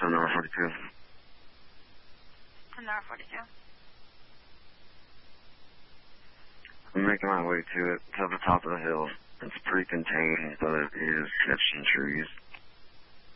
number 42. To number 42. I'm making my way to it, to the top of the hill. It's pretty contained, but it is catching trees.